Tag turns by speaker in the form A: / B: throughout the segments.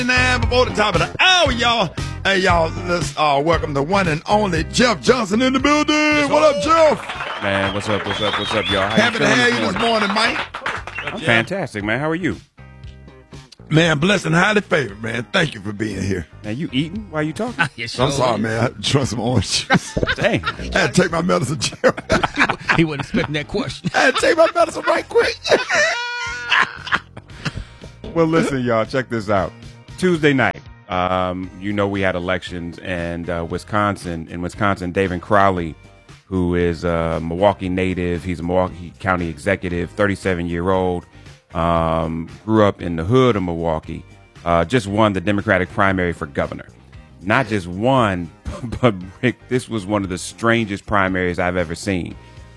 A: Now, before the top of the hour, y'all. Hey, y'all, let's welcome the one and only Jeff Johnson in the building. What up, Jeff?
B: Man, what's up, y'all?
A: Happy to have you this morning, Mike.
B: I'm fantastic, man. How are you?
A: Man, blessed and highly favored, man. Thank you for being here.
B: Man, you eating while you talking?
C: Yes,
A: I'm sorry, man. I had to drink some orange juice.
B: Dang.
A: I had to take my medicine, Jeff.
C: He wasn't expecting that question.
A: I had to take my medicine right quick.
B: Well, listen, y'all, check this out. Tuesday night, we had elections, and in Wisconsin, David Crowley, who is a Milwaukee native, he's a Milwaukee County executive, 37-year-old, grew up in the hood of Milwaukee, just won the Democratic primary for governor. Not just won, but Rick, this was one of the strangest primaries I've ever seen.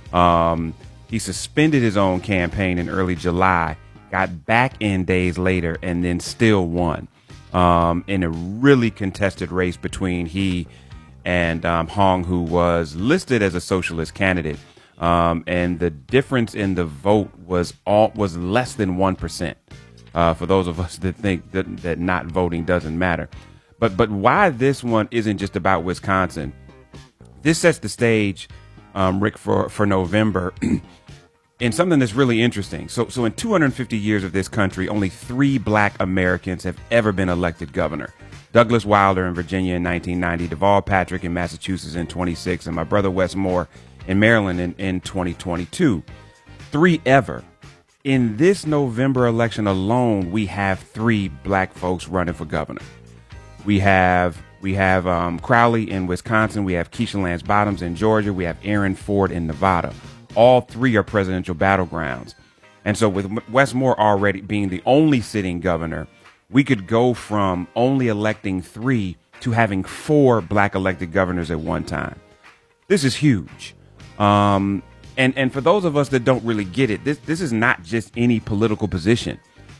B: He suspended his own campaign in early July, got back in days later, and then still won. In a really contested race between he and Hong, who was listed as a socialist candidate. And the difference in the vote was less than 1%. For those of us that think that not voting doesn't matter. But why this one isn't just about Wisconsin, this sets the stage, Rick, for November. And something that's really interesting. So in 250 years of this country, only 3 black Americans have ever been elected governor. Douglas Wilder in Virginia in 1990, Deval Patrick in Massachusetts in 26, and my brother Wes Moore in Maryland in 2022. 3 ever. In this November election alone, we have 3 black folks running for governor. We have Crowley in Wisconsin. We have Keisha Lance Bottoms in Georgia. We have Aaron Ford in Nevada. All 3 are presidential battlegrounds. And so with Wes Moore already being the only sitting governor, we could go from only electing 3 to having 4 black elected governors at one time. This is huge. And for those of us that don't really get it, this is not just any political position.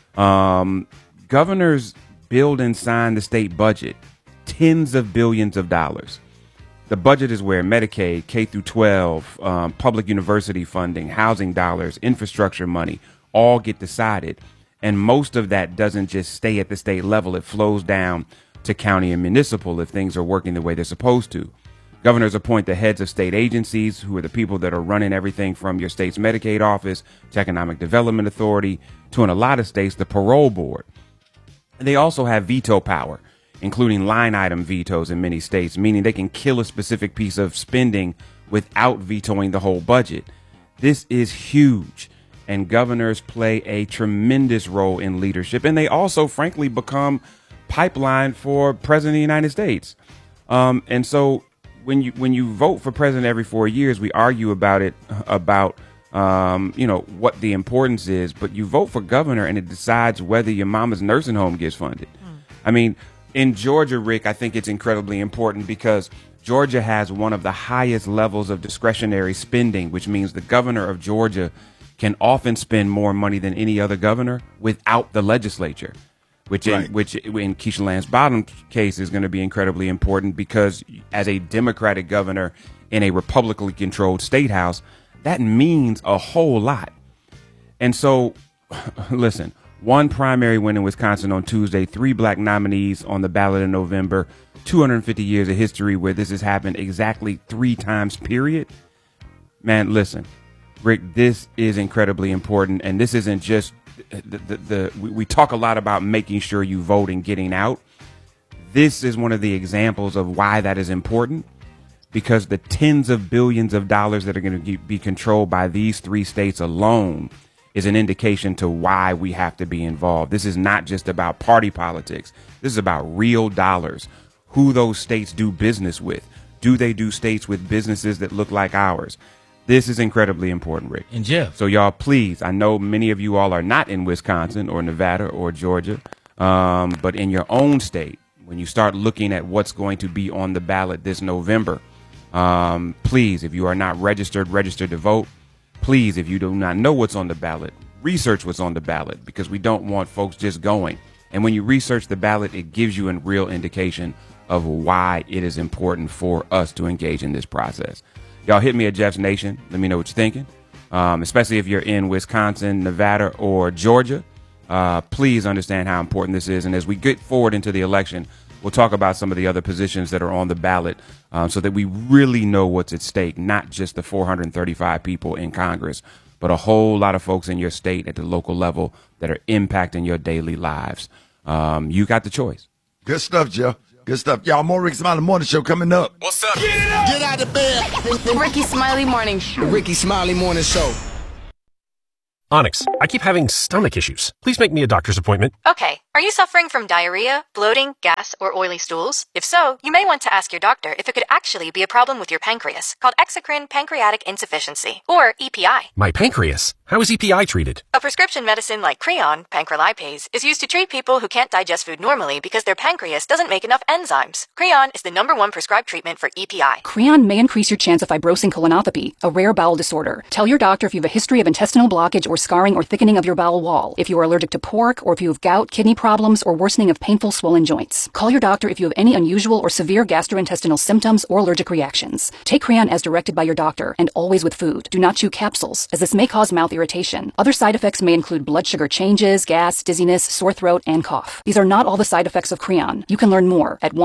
B: Governors build and sign the state budget, tens of billions of dollars. The budget is where Medicaid, K through 12, public university funding, housing dollars, infrastructure money all get decided. And most of that doesn't just stay at the state level. It flows down to county and municipal if things are working the way they're supposed to. Governors appoint the heads of state agencies, who are the people that are running everything from your state's Medicaid office to Economic Development Authority to, in a lot of states, the parole board. And they also have veto power, including line item vetoes in many states, meaning they can kill a specific piece of spending without vetoing the whole budget. This is huge, and governors play a tremendous role in leadership, and they also, frankly, become pipeline for president of the United States. And so when you vote for president every 4 years, we argue about what the importance is, but you vote for governor and it decides whether your mama's nursing home gets funded. I mean, in Georgia, Rick, I think it's incredibly important because Georgia has one of the highest levels of discretionary spending, which means the governor of Georgia can often spend more money than any other governor without the legislature, which in Keisha Lance Bottom's case is going to be incredibly important because as a Democratic governor in a Republicanly controlled state house, that means a whole lot. And so, listen, 1 primary win in Wisconsin on Tuesday, 3 black nominees on the ballot in November, 250 years of history where this has happened exactly 3 times, period. Man, listen, Rick, this is incredibly important. And this isn't just we talk a lot about making sure you vote and getting out. This is one of the examples of why that is important, because the tens of billions of dollars that are going to be controlled by these 3 states alone is an indication to why we have to be involved. This is not just about party politics. This is about real dollars, who those states do business with. Do they do states with businesses that look like ours? This is incredibly important, Rick.
C: And Jeff.
B: So y'all, please, I know many of you all are not in Wisconsin or Nevada or Georgia, but in your own state, when you start looking at what's going to be on the ballot this November, please, if you are not registered to vote. Please, if you do not know what's on the ballot, research what's on the ballot, because we don't want folks just going. And when you research the ballot, it gives you a real indication of why it is important for us to engage in this process. Y'all hit me at Jeff's Nation. Let me know what you're thinking, especially if you're in Wisconsin, Nevada, or Georgia. Please understand how important this is. And as we get forward into the election, we'll talk about some of the other positions that are on the ballot so that we really know what's at stake, not just the 435 people in Congress, but a whole lot of folks in your state at the local level that are impacting your daily lives. You got the choice.
A: Good stuff, Joe. Good stuff. Y'all, more Ricky Smiley Morning Show coming up.
C: What's up? Get out of bed.
D: The Ricky Smiley Morning Show.
C: The Ricky Smiley Morning Show.
E: Onyx, I keep having stomach issues. Please make me a doctor's appointment.
F: Okay. Are you suffering from diarrhea, bloating, gas, or oily stools? If so, you may want to ask your doctor if it could actually be a problem with your pancreas, called exocrine pancreatic insufficiency, or EPI.
E: My pancreas? How is EPI treated?
F: A prescription medicine like Creon, pancrelipase, is used to treat people who can't digest food normally because their pancreas doesn't make enough enzymes. Creon is the #1 prescribed treatment for EPI.
G: Creon may increase your chance of fibrosing colonopathy, a rare bowel disorder. Tell your doctor if you have a history of intestinal blockage or scarring or thickening of your bowel wall, if you are allergic to pork, or if you have gout, kidney problems, or worsening of painful swollen joints. Call your doctor if you have any unusual or severe gastrointestinal symptoms or allergic reactions. Take Creon as directed by your doctor, and always with food. Do not chew capsules, as this may cause mouth irritation. Other side effects may include blood sugar changes, gas, dizziness, sore throat, and cough. These are not all the side effects of Creon. You can learn more at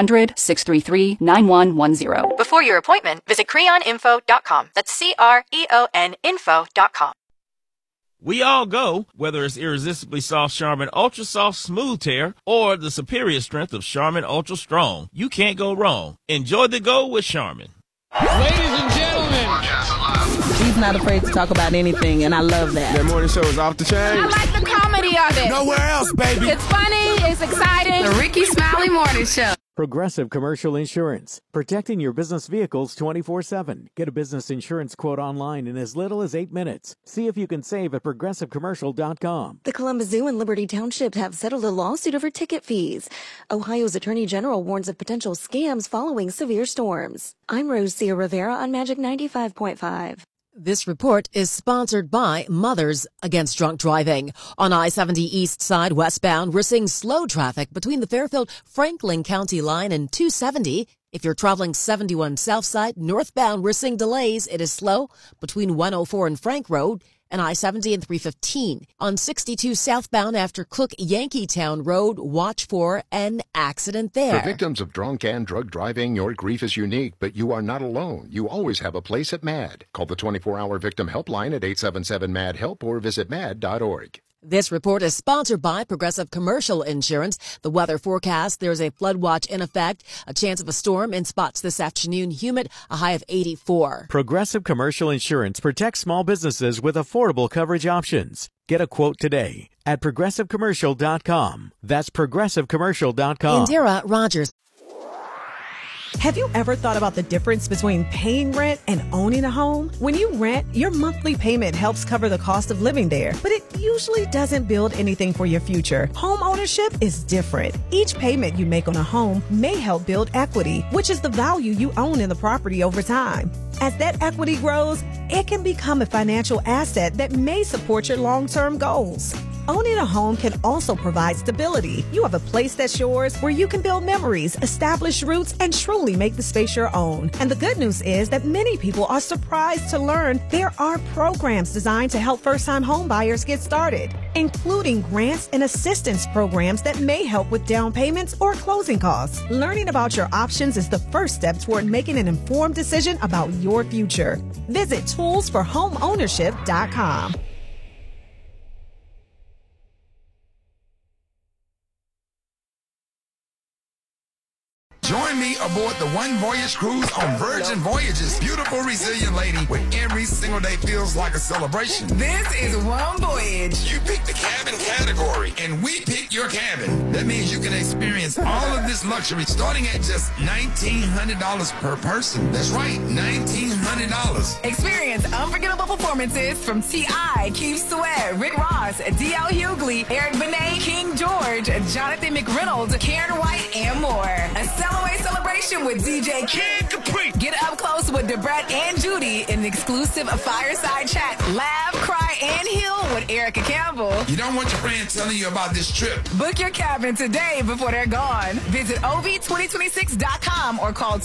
G: 1-800-633-9110.
F: Before your appointment, visit creoninfo.com. That's CREON info.com.
H: We all go, whether it's Irresistibly Soft Charmin Ultra Soft Smooth Tear or the superior strength of Charmin Ultra Strong. You can't go wrong. Enjoy the go with Charmin.
I: Ladies and gentlemen, he's not afraid to talk about anything, and I love that.
C: Their morning show is off the chain.
D: I like the comedy of it.
C: Nowhere else, baby.
D: It's funny, it's exciting. The Ricky Smiley Morning Show.
J: Progressive Commercial Insurance, protecting your business vehicles 24/7. Get a business insurance quote online in as little as 8 minutes. See if you can save at progressivecommercial.com.
K: The Columbus Zoo and Liberty Township have settled a lawsuit over ticket fees. Ohio's Attorney General warns of potential scams following severe storms. I'm Rosia Rivera on Magic 95.5.
L: This report is sponsored by Mothers Against Drunk Driving. On I-70 East Side westbound, we're seeing slow traffic between the Fairfield-Franklin County line and 270. If you're traveling 71 South Side northbound, we're seeing delays. It is slow between 104 and Frank Road and I-70 and 315. On 62 southbound after Cook Yankeetown Road, watch for an accident there.
M: For victims of drunk and drug driving, your grief is unique, but you are not alone. You always have a place at MAD. Call the 24-hour victim helpline at 877-MAD-HELP or visit mad.org.
L: This report is sponsored by Progressive Commercial Insurance. The weather forecast, there's a flood watch in effect, a chance of a storm in spots this afternoon, humid, a high of 84.
J: Progressive Commercial Insurance protects small businesses with affordable coverage options. Get a quote today at progressivecommercial.com. That's progressivecommercial.com.
L: Indira Rogers.
N: Have you ever thought about the difference between paying rent and owning a home? When you rent, your monthly payment helps cover the cost of living there, but it usually doesn't build anything for your future. Home ownership is different. Each payment you make on a home may help build equity, which is the value you own in the property over time. As that equity grows, it can become a financial asset that may support your long-term goals. Owning a home can also provide stability. You have a place that's yours where you can build memories, establish roots, and truly make the space your own. And the good news is that many people are surprised to learn there are programs designed to help first-time home buyers get started, including grants and assistance programs that may help with down payments or closing costs. Learning about your options is the first step toward making an informed decision about your future. Visit toolsforhomeownership.com.
A: Join me aboard the One Voyage Cruise on Virgin Voyages. Beautiful, resilient lady, where every single day feels like a celebration.
O: This is One Voyage.
A: You pick the cabin category, and we pick your cabin. That means you can experience all of this luxury starting at just $1,900 per person. That's right, $1,900.
O: Experience unforgettable performances from T.I., Keith Sweat, Rick Ross, D.L. Hughley, Eric Benet, King George, Jonathan McReynolds, Karen White, and more. Accelerate birthday celebration with DJ Kid Capri. Get up close with Debrett and Judy in an exclusive fireside chat. Laugh, cry, and heal with Erica Campbell.
A: You don't want your friends telling you about this trip.
O: Book your cabin today before they're gone. Visit OV2026.com or call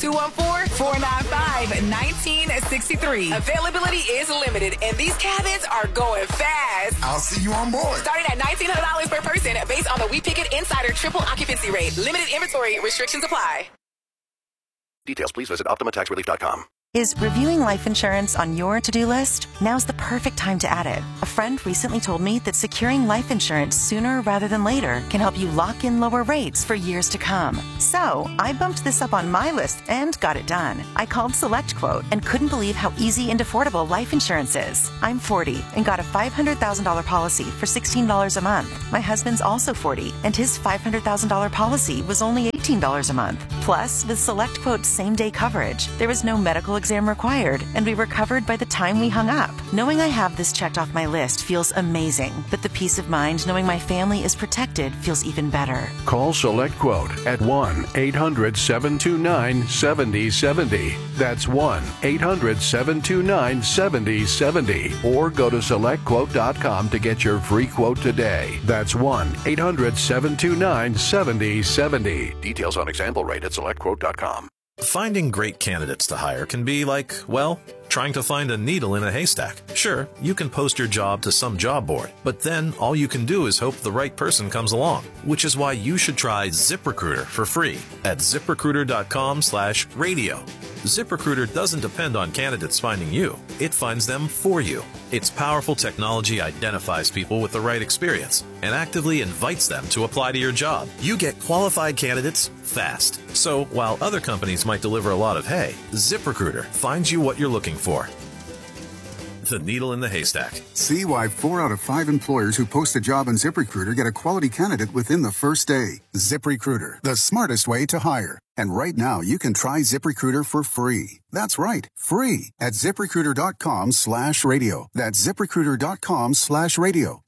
O: 214-495-1963. Availability is limited, and these cabins are going fast.
A: I'll see you on board.
O: Starting at $1,900 per person based on the We Pick It Insider triple occupancy rate. Limited inventory restrictions apply.
P: Details, please visit OptimaTaxRelief.com.
Q: Is reviewing life insurance on your to-do list? Now's the perfect time to add it. A friend recently told me that securing life insurance sooner rather than later can help you lock in lower rates for years to come. So I bumped this up on my list and got it done. I called SelectQuote and couldn't believe how easy and affordable life insurance is. I'm 40 and got a $500,000 policy for $16 a month. My husband's also 40 and his $500,000 policy was only $18 a month. Plus, with SelectQuote's same-day coverage, there was no medical exam required, and we were covered by the time we hung up. Knowing I have this checked off my list feels amazing, but the peace of mind knowing my family is protected feels even better.
R: Call SelectQuote at 1-800-729-7070. That's 1-800-729-7070. Or go to SelectQuote.com to get your free quote today. That's 1-800-729-7070. Details on example rate at SelectQuote.com.
E: Finding great candidates to hire can be like, well, trying to find a needle in a haystack. Sure, you can post your job to some job board, but then all you can do is hope the right person comes along, which is why you should try ZipRecruiter for free at ZipRecruiter.com/radio. ZipRecruiter doesn't depend on candidates finding you. It finds them for you. Its powerful technology identifies people with the right experience and actively invites them to apply to your job. You get qualified candidates fast. So while other companies might deliver a lot of hay, ZipRecruiter finds you what you're looking for. The needle in the haystack.
S: See why 4 out of 5 employers who post a job on ZipRecruiter get a quality candidate within the first day. ZipRecruiter, the smartest way to hire. And right now, you can try ZipRecruiter for free. That's right, free at ZipRecruiter.com/radio. That's ZipRecruiter.com/radio.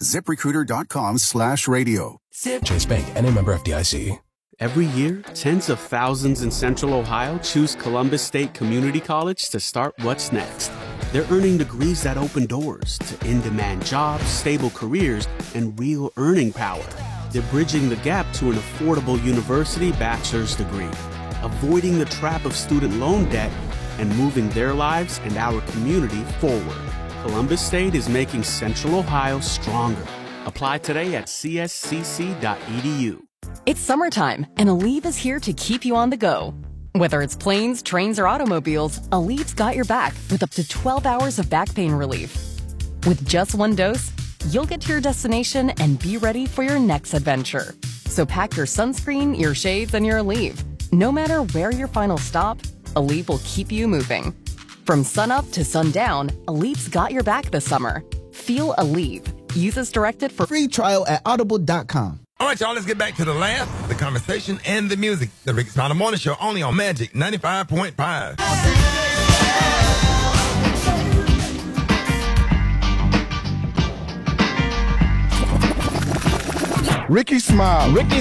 S: ZipRecruiter.com/radio.
T: Chase Bank, and a member FDIC.
U: Every year, tens of thousands in Central Ohio choose Columbus State Community College to start what's next. They're earning degrees that open doors to in-demand jobs, stable careers, and real earning power. They're bridging the gap to an affordable university bachelor's degree, avoiding the trap of student loan debt, and moving their lives and our community forward. Columbus State is making Central Ohio stronger. Apply today at cscc.edu.
V: It's summertime, and Aleve is here to keep you on the go. Whether it's planes, trains, or automobiles, Aleve's got your back with up to 12 hours of back pain relief. With just one dose, you'll get to your destination and be ready for your next adventure. So pack your sunscreen, your shades, and your Aleve. No matter where your final stop, Aleve will keep you moving. From sunup to sundown, Aleve's got your back this summer. Feel Aleve. Use as directed for
W: free trial at audible.com.
A: All right, y'all, let's get back to the laugh, the conversation, and the music. The Ricky Smiley Morning Show, only on Magic 95.5.
C: Ricky Smile.